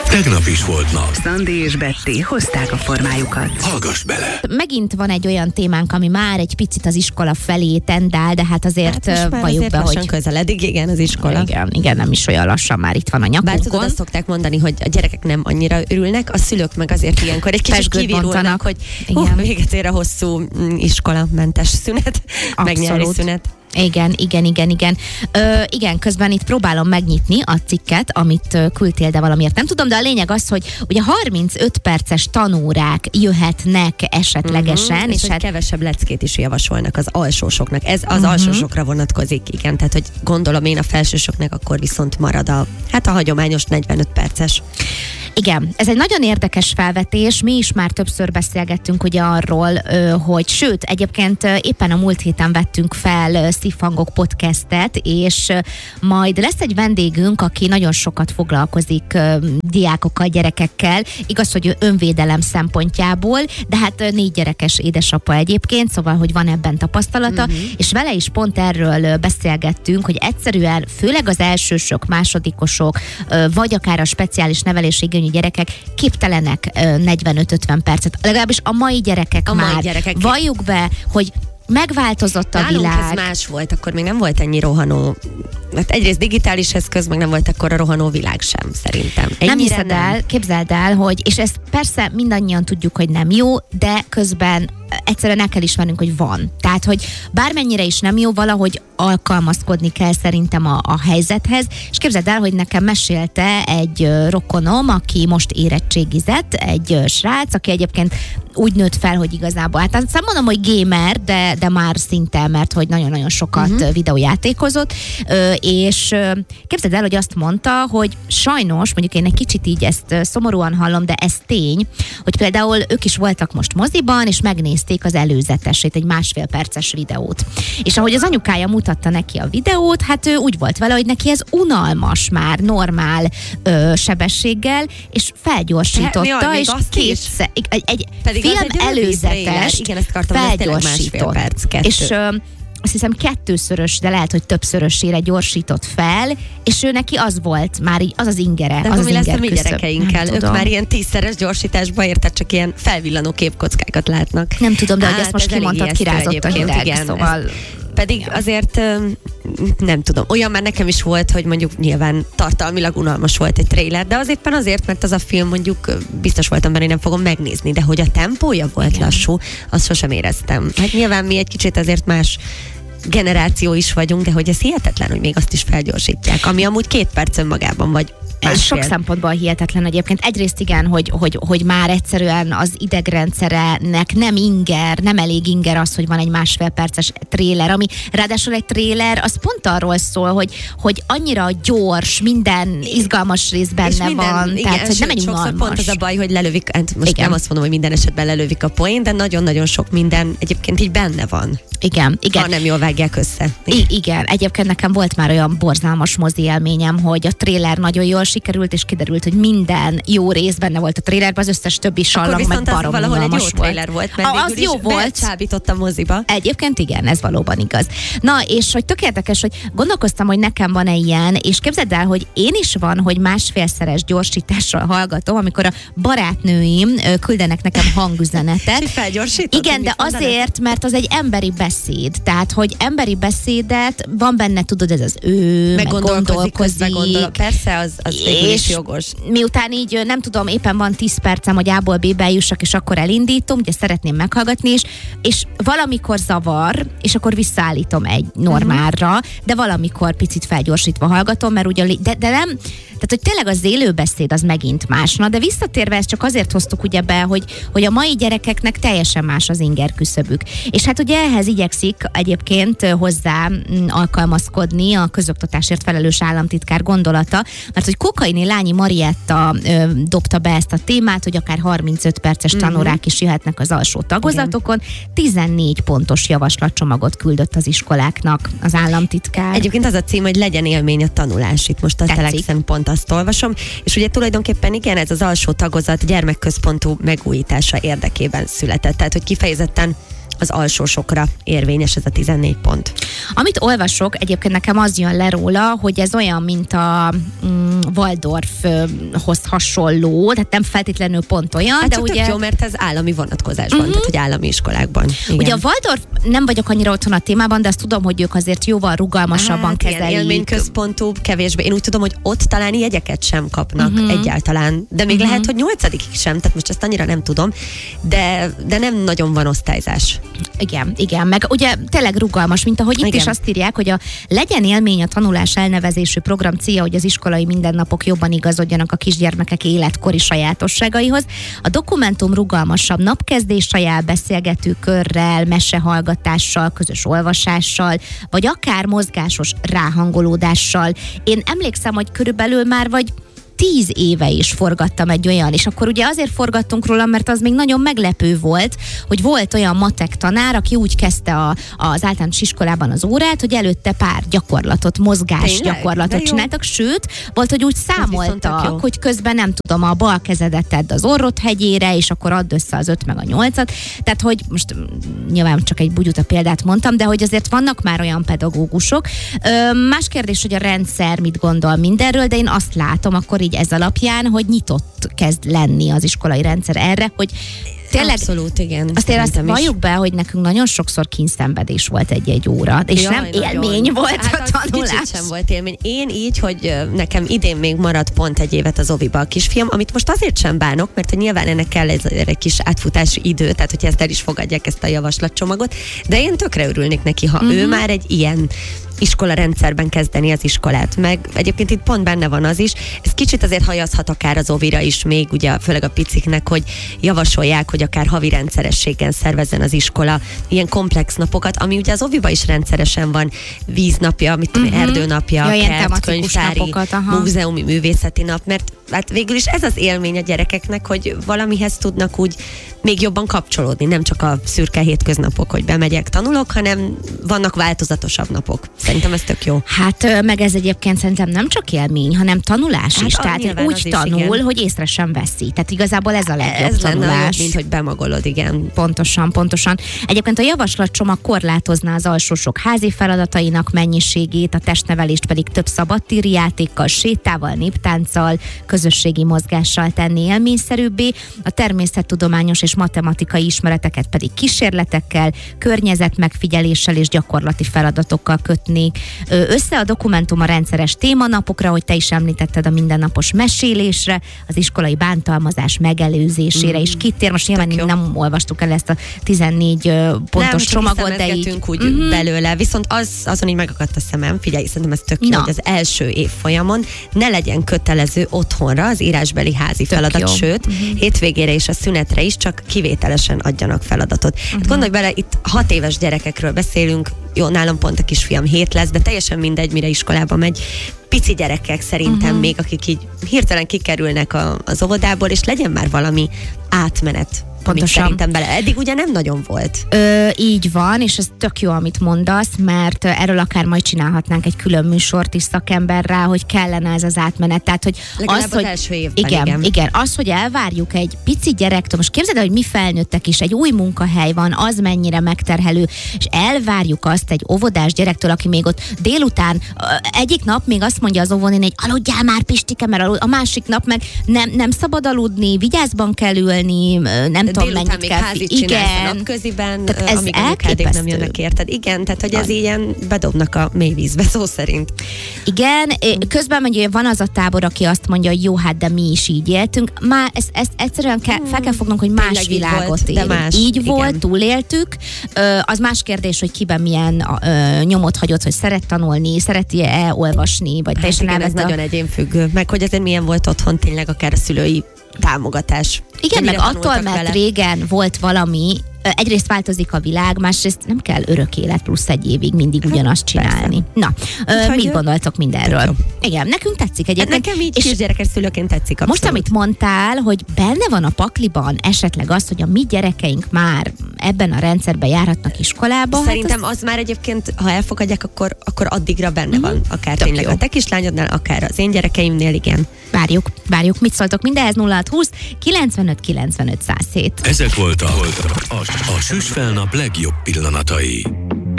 Tegnap is volt nap. Szandi és Betty hozták a formájukat. Hallgass bele! Megint van egy olyan témánk, ami már egy picit az iskola felé tendál, de hát azért valljuk be, hogy közeledik, igen, az iskola. Igen, nem is olyan lassan már itt van a nyakunkon. Bár tudod, azt szokták mondani, hogy a gyerekek nem annyira örülnek, a szülők meg azért ilyenkor egy kicsit kivirulnak, hogy véget ér a hosszú iskolamentes szünet, meg nyári szünet. Igen. Igen, közben itt próbálom megnyitni a cikket, amit küldtél, de valamiért nem tudom, de a lényeg az, hogy ugye 35 perces tanórák jöhetnek esetlegesen. És hát kevesebb leckét is javasolnak az alsósoknak. Ez az alsósokra vonatkozik, igen. Tehát, hogy gondolom én a felsősoknak akkor viszont marad a hagyományos 45 perces. Igen, ez egy nagyon érdekes felvetés, mi is már többször beszélgettünk ugye arról, hogy sőt, egyébként éppen a múlt héten vettünk fel Szívhangok podcastet, és majd lesz egy vendégünk, aki nagyon sokat foglalkozik diákokkal, gyerekekkel, igaz, hogy önvédelem szempontjából, de hát 4 gyerekes édesapa egyébként, szóval, hogy van ebben tapasztalata, és vele is pont erről beszélgettünk, hogy egyszerűen, főleg az elsősök, másodikosok, vagy akár a speciális nevelési igényű gyerekek képtelenek 45-50 percet. Legalábbis a mai gyerekek valljuk be, hogy megváltozott a világ. Nálunk ez más volt, akkor még nem volt ennyi rohanó. Hát egyrészt digitális eszköz, meg nem volt akkor a rohanó világ sem, szerintem. Nem hiszed el, képzeld el, hogy, és ezt persze mindannyian tudjuk, hogy nem jó, de közben egyszerűen el kell ismernünk, hogy van. Tehát, hogy bármennyire is nem jó, valahogy alkalmazkodni kell szerintem a helyzethez, és képzeld el, hogy nekem mesélte egy rokonom, aki most érettségizett, egy srác, aki egyébként úgy nőtt fel, hogy igazából, hát azt mondom, hogy gamer, de már szinte, mert hogy nagyon-nagyon sokat videójátékozott, és képzeld el, hogy azt mondta, hogy sajnos, mondjuk én egy kicsit így ezt szomorúan hallom, de ez tény, hogy például ők is voltak most moziban, és megnézték az előzetesét, egy 1,5 perces videót. És ahogy az anyukája mutatta neki a videót, hát ő úgy volt vele, hogy neki ez unalmas már, normál sebességgel, és felgyorsította, és kétszer, egy film előzetes felgyorsított. És azt hiszem 2-szörös, de lehet, hogy többszörösére gyorsított fel, és ő neki az volt már így, az az ingere. De az mi lesz a mi küszöb. gyerekeinkkel? Ők már ilyen 10-szeres gyorsításba érted, csak ilyen felvillanó képkockákat látnak. Nem tudom, de hogy ezt most kimondtad, kirázott a hideg, igen, szóval... Pedig azért nem tudom, olyan már nekem is volt, hogy mondjuk nyilván tartalmilag unalmas volt egy trailer, de azért, mert az a film mondjuk biztos voltam benne, hogy nem fogom megnézni, de hogy a tempója volt lassú, azt sosem éreztem. Hát nyilván mi egy kicsit azért más generáció is vagyunk, de hogy ez hihetetlen, hogy még azt is felgyorsítják, ami amúgy 2 perc önmagában vagy. Ez sok szempontból hihetetlen egyébként. Egyrészt igen, hogy már egyszerűen az idegrendszerenek nem elég inger az, hogy van egy 1,5 perces tréler, ami ráadásul egy tréler, az pont arról szól, hogy annyira gyors, minden izgalmas rész benne van, igen, tehát hogy nem egy unalmas. Pont az a baj, hogy lelövik, most nem azt mondom, hogy minden esetben lelövik a poén, de nagyon-nagyon sok minden egyébként így benne van. Igen. Ha nem jól vágják össze. Igen, egyébként nekem volt már olyan borzalmas mozi élményem, hogy a tréler nagyon jól sikerült, és kiderült, hogy minden jó rész benne volt a trélerben, az összes többi sallang meg barom valahol egy jó volt. tréler volt, mert az jó volt. Csábított a moziba. Egyébként igen, ez valóban igaz. Na, és hogy tök érdekes, hogy gondolkoztam, hogy nekem van-e ilyen, és képzeld el, hogy én is van, hogy 1,5-szeres gyorsítással hallgatom, amikor a barátnőim küldenek nekem hangüzenetet. Igen, de azért, mert az egy emberi beszéd. Tehát, hogy emberi beszédet van benne, tudod, ez az meg gondolkozik. Persze, az végül is jogos. Miután így, nem tudom, éppen van 10 percem, hogy A-ból B-be jussak, és akkor elindítom, ugye szeretném meghallgatni, és valamikor zavar, és akkor visszaállítom egy normálra, de valamikor picit felgyorsítva hallgatom, mert ugye, de nem, tehát, hogy tényleg az élőbeszéd az megint más. Na, de visszatérve ezt csak azért hoztuk ugye be, hogy a mai gyerekeknek teljesen más az inger küszöbük. És hát ugye ehhez igyekszik egyébként hozzá alkalmazkodni a közoktatásért felelős államtitkár gondolata, mert hogy Kokaini Lányi Marietta dobta be ezt a témát, hogy akár 35 perces tanórák is jöhetnek az alsó tagozatokon. 14 pontos javaslatcsomagot küldött az iskoláknak az államtitkár. Egyébként az a cím, hogy legyen élmény a tanulás. Itt most a Telexen pont azt olvasom, és ugye tulajdonképpen igen, ez az alsó tagozat gyermekközpontú megújítása érdekében született. Tehát, hogy kifejezetten az alsósokra érvényes ez a 14 pont. Amit olvasok, egyébként nekem az jön le róla, hogy ez olyan, mint a Waldorfhoz hasonló, tehát nem feltétlenül pont olyan, Hát de csak ugye... tök jó, mert ez állami vonatkozásban, tehát hogy állami iskolákban. Igen. Ugye a Waldorf, nem vagyok annyira otthon a témában, de azt tudom, hogy ők azért jóval rugalmasabban kezelik. Ilyen élményközpontú, kevésbé. Én úgy tudom, hogy ott talán jegyeket sem kapnak egyáltalán, de még lehet, hogy 8-ig sem, tehát most ezt annyira nem tudom, de nem nagyon van osztályzás. Igen, meg ugye tényleg rugalmas, mint ahogy itt is azt írják, hogy a Legyen élmény a tanulás elnevezésű program célja, hogy az iskolai mindennapok jobban igazodjanak a kisgyermekek életkori sajátosságaihoz. A dokumentum rugalmasabb napkezdés saját beszélgető körrel, mesehallgatással, közös olvasással, vagy akár mozgásos ráhangolódással. Én emlékszem, hogy körülbelül már vagy 10 éve is forgattam egy olyan, és akkor ugye azért forgattunk róla, mert az még nagyon meglepő volt, hogy volt olyan matek tanár, aki úgy kezdte az általános iskolában az órát, hogy előtte pár gyakorlatot, mozgásgyakorlatot csináltak, sőt, volt, hogy úgy számoltak, hogy közben nem tudom, a bal kezedet tedd az orrod hegyére, és akkor add össze az 5 meg a 8-at. Tehát, hogy most nyilván csak egy bugyuta példát mondtam, de hogy azért vannak már olyan pedagógusok. Más kérdés, hogy a rendszer mit gondol mindenről, de én azt látom akkor így ez alapján, hogy nyitott kezd lenni az iskolai rendszer erre, hogy tényleg, abszolút, igen. Azért azt valljuk be, hogy nekünk nagyon sokszor kínszenvedés volt egy óra, és nem élmény volt a tanulás. Kicsit sem volt élmény. Én így, hogy nekem idén még maradt pont egy évet az oviba a kisfiam, amit most azért sem bánok, mert hogy nyilván ennek kell egy kis átfutási idő, tehát hogy ezt el is fogadják, ezt a javaslatcsomagot, de én tökre örülnék neki, ha ő már egy ilyen iskola rendszerben kezdeni az iskolát. Meg egyébként itt pont benne van az is, ez kicsit azért hajazhat akár az ovira is még, ugye főleg a piciknek, hogy javasolják, hogy akár havi rendszerességgel szervezzen az iskola ilyen komplex napokat, ami ugye az oviba is rendszeresen van, víznapja, erdőnapja, kert, könyvtári, múzeumi, művészeti nap, mert hát végül is ez az élmény a gyerekeknek, hogy valamihez tudnak úgy még jobban kapcsolódni, nem csak a szürke hétköznapok, hogy bemegyek, tanulok, hanem vannak változatosabb napok. Szerintem ez tök jó. Hát meg ez egyébként szerintem nem csak élmény, hanem tanulás is. Tehát úgy tanul, hogy észre sem veszi. Tehát igazából ez a legjobb tanulás. Mint hogy bemagolod, igen. Pontosan. Egyébként a javaslatcsomag korlátozná az alsósok házi feladatainak mennyiségét, a testnevelést pedig több szabadtéri játékkal, sétával, néptánccal, közösségi mozgással tenni élményszerűbbé, a természettudományos és matematikai ismereteket pedig kísérletekkel, környezetmegfigyeléssel és gyakorlati feladatokkal kötni össze. A dokumentum a rendszeres témanapokra, hogy te is említetted, a mindennapos mesélésre, az iskolai bántalmazás megelőzésére is kitér. Most nyilván nem olvastuk el ezt a 14 pontos csomagot, de így... úgy belőle, viszont azon így megakadt a szemem, figyelj, szerintem ez tök jó, hogy az első évfolyamon ne legyen kötelező otthonra az írásbeli házi feladat, sőt, hétvégére és a szünetre is csak kivételesen adjanak feladatot. Hát gondolj bele, itt 6 éves gyerekekről beszélünk, jó, nálam pont a kisfiam 7 lesz, de teljesen mindegy, mire iskolába megy. Pici gyerekek szerintem még, akik így hirtelen kikerülnek az óvodából, és legyen már valami átmenet. Pontosan. Szerintem bele. Eddig ugye nem nagyon volt. Így van, és ez tök jó, amit mondasz, mert erről akár majd csinálhatnánk egy külön műsort is szakemberrel, hogy kellene ez az átmenet. Tehát, hogy legalább az első évben. Igen, az, hogy elvárjuk egy pici gyerektől, most képzeld el, hogy mi felnőttek is, egy új munkahely van, az mennyire megterhelő, és elvárjuk azt egy óvodás gyerektől, aki még ott délután, egyik nap még azt mondja az óvónén, hogy aludjál már, Pistike, mert a másik nap meg nem szabad aludni, vigyázban kell ülni, nem tudom, mennyit kell. Igen. Napköziben, amíg anyukádik nem jönnek, érted? Igen, tehát hogy ez ilyen bedobnak a mély vízbe, szó szerint. Igen, közben ugye van az a tábor, aki azt mondja, hogy jó, hát de mi is így éltünk. Már ezt egyszerűen fel kell fognunk, hogy más világot élünk. Így volt, túléltük. Az más kérdés, hogy kiben milyen nyomot hagyott, hogy szeret tanulni, szereti-e olvasni, vagy teljesen igen, ez nagyon egyénfüggő. Meg hogy azért milyen volt otthon tényleg akár a szülői támogatás. Igen, meg attól, mert régen volt valami, egyrészt változik a világ, másrészt nem kell örök élet plusz egy évig mindig ugyanazt csinálni. Na, mit gondoltok mindenről? Igen, nekünk tetszik egyébként. Nekem így kisgyerekes szülőként tetszik abszolút. Most, amit mondtál, hogy benne van a pakliban esetleg az, hogy a mi gyerekeink már ebben a rendszerben járhatnak iskolába. Szerintem az már egyébként, ha elfogadják, akkor addigra benne van. Akár Tök tényleg jó. a te kislányodnál, akár az én gyerekeimnél, igen. Várjuk. Mit szóltok mindehez? 0620 95 95 107. Ezek voltak a Süsfelnap legjobb pillanatai.